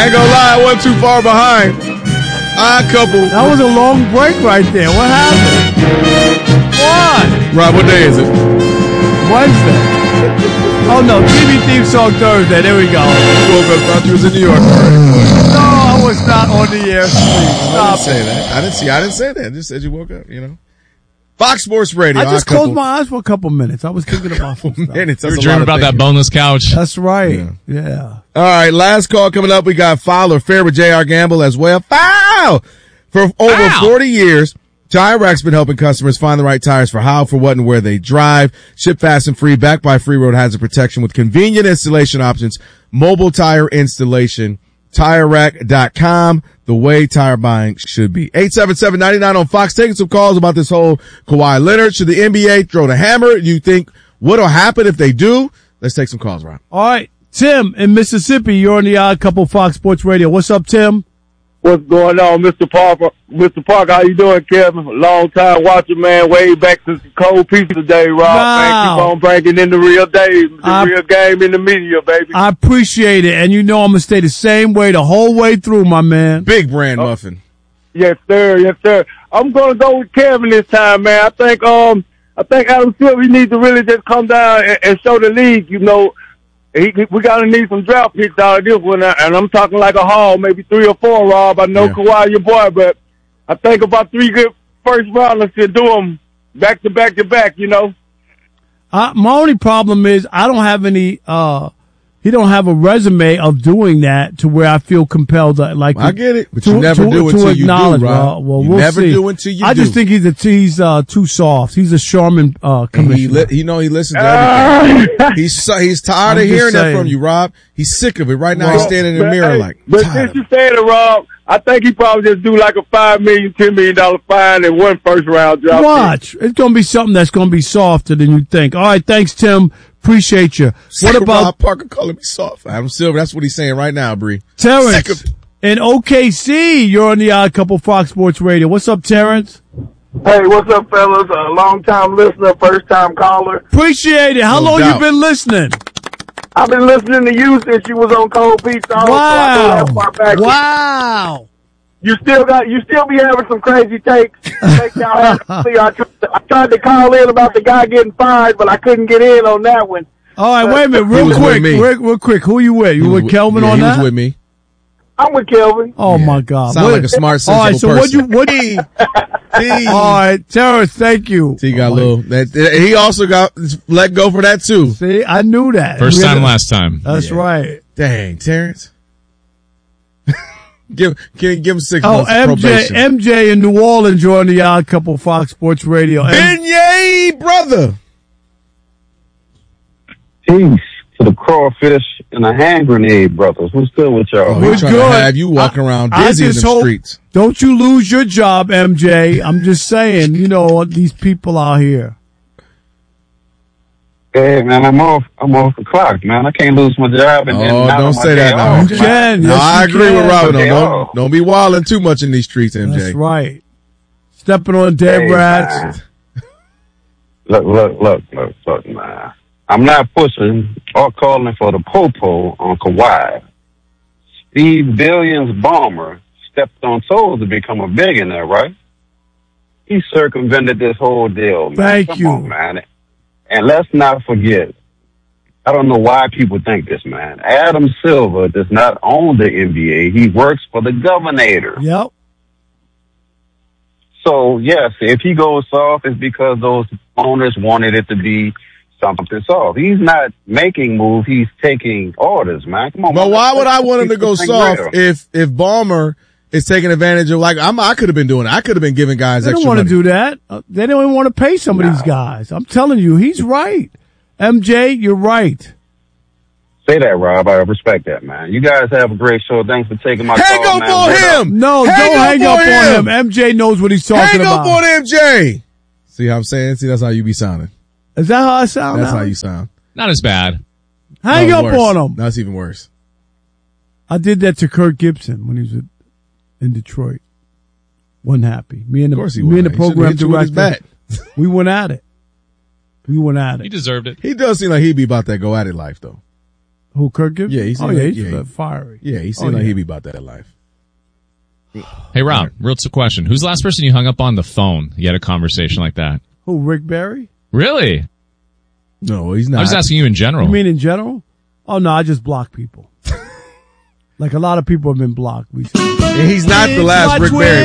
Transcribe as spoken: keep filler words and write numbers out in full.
I ain't gonna lie, I wasn't too far behind. Odd couple. That was a long break right there. What happened? What? Rob, what day is it? Wednesday. Oh, no. T V theme song Thursday. There we go. You woke up, thought you was in New York already. No, I was not on the air. I didn't say that. I didn't see. I didn't say that. I just said you woke up, you know. Fox Sports Radio. I just Odd couple. closed my eyes for a couple minutes. I was thinking about some stuff. Minutes. You That's were a dreaming lot of about that thinking. boneless couch. That's right. Yeah. Yeah. All right, last call coming up. We got Foul or Fair with J R Gamble as well. Foul! For over Foul. forty years, Tire Rack's been helping customers find the right tires for how, for what, and where they drive. Ship fast and free, backed by Free Road Hazard Protection with convenient installation options, mobile tire installation, tire rack dot com, the way tire buying should be. eight seven seven, nine nine on Fox. Taking some calls about this whole Kawhi Leonard. Should the N B A throw the hammer? You think what'll happen if they do? Let's take some calls, Rob. All right. Tim in Mississippi, you're on the Odd Couple Fox Sports Radio. What's up, Tim? What's going on, Mister Parker? Mister Parker, how you doing, Kevin? Long time watcher, man. Way back since the cold pizza day, Rob. Wow. Man, keep on bringing in the real days, the I- real game in the media, baby. I appreciate it. And you know I'm going to stay the same way the whole way through, my man. Big brand muffin. Yes, sir. Yes, sir. I'm gonna go with Kevin this time, man. I think um, I think Adam Silver he needs to really just come down and, and show the league, you know. He, we gotta need some draft picks out of this one, and I'm talking like a haul, maybe three or four, Rob. I know Yeah. Kawhi, your boy, but I think about three good first rounders to do them back to back to back, you know. Uh, my only problem is I don't have any, uh, he don't have a resume of doing that to where I feel compelled to, like, I get it, but to, you never to, do to until you do, acknowledge, Rob. uh, well, You we'll never see. do until you I do. just think he's a, he's, uh, too soft. He's a Charmin, uh, And he, commissioner. li- he know he listens to everything. he's so, he's tired I'm of just hearing that saying. from you, Rob. He's sick of it. Right now, he's Well, standing in the But, mirror hey, like, but tired since of you it. said it, Rob, I think he probably just do like a five million, ten million dollar fine and one first round draft pick. Watch. It's going to be something that's going to be softer than you think. All right. Thanks, Tim. Appreciate you. What about Rob Parker calling me soft? Adam Silver, that's what he's saying right now, Bree. Sick Terrence of it. in O K C? You're on the Odd Couple Fox Sports Radio. What's up, Terrence? Hey, what's up, fellas? A long time listener, first time caller. Appreciate it. How No long doubt. you been listening? I've been listening to you since you was on Cold Pizza. Also, I know Wow. that far back. Wow. You still got, you still be having some crazy takes. Take y'all have to see. I, tried to, I tried to call in about the guy getting fired, but I couldn't get in on that one. All right, wait a minute. He Real was quick. with me. Real, real quick. Who you with? You He was with Kelvin yeah, on he that? was with me. I'm with Kelvin. Oh, Yeah. my God. Sound What- like a smart, All right, so sensible what you, person. what T. All right, Terrence, thank you. He got a little. That, he also got let go for that too. See, I knew that. First Really? time, last time. That's Yeah. right. Dang, Terrence. give, give give him six Oh, months of M J, probation. M J in New Orleans joined the Odd Couple Fox Sports Radio. M- Beignet, brother. Peace to the crawfish and the hand grenade brothers. What's good with y'all? Oh, We're he's trying good. to have you walking around I dizzy in just the hope- streets. Don't you lose your job, M J. I'm just saying, you know, these people out here. Hey man, I'm off. I'm off the clock, man. I can't lose my job. And then Oh, not don't on my say day that now. off, You man. can. No, Yes, I you agree can. with Robin. Okay, Don't, oh. don't be wilding too much in these streets, M J. That's right. Stepping on dead Hey, rats. man. Look, look, look, look, look, man. I'm not pushing or calling for the popo on Kawhi. Steve Billion's bomber stepped on toes to become a billionaire, right? He circumvented this whole deal, man. Thank Come you. on, man. And let's not forget, I don't know why people think this, man. Adam Silver does not own the N B A. He works for the governor. Yep. So, yes, if he goes soft, it's because those owners wanted it to be something soft. He's not making moves. He's taking orders, man. Come on. But man. why Let's- would I let's want him keep to go this thing soft real. if if Ballmer is taking advantage of, like, I'm, I could have been doing it. I could have been giving guys They don't extra want to money. do that. Uh, They don't even want to pay some of No. these guys. I'm telling you, he's right. M J, you're right. Say that, Rob. I respect that, man. You guys have a great show. Thanks for taking my Hang call, up man. on What up? him. No, Hang don't up hang up on on him. him. M J knows what he's talking Hang about. up on M J. See how I'm saying? See, that's how you be sounding. Is that how I sound? That's now? how you sound. Not as bad. Hang No, up worse. on him. That's even worse. I did that to Kirk Gibson when he was in Detroit. Wasn't happy. Me and the, Of course he me and was. the program He should've hit you with his director, we went at it. We went at He it. deserved it. He does seem like he'd be about that go at it life, though. Who, Kirk Gibson? Yeah, he seemed oh, yeah, like- he's yeah, uh, fiery. Yeah, he seemed Oh, like yeah. he'd be about that life. Hey, Rob, real quick question. Who's the last person you hung up on the phone? You had a conversation like that. Who, Rick Barry? Really? No, he's not. I was asking you in general. You mean in general? Oh, no, I just block people. Like a lot of people have been blocked recently. He's not the last my Rick twin. Barry.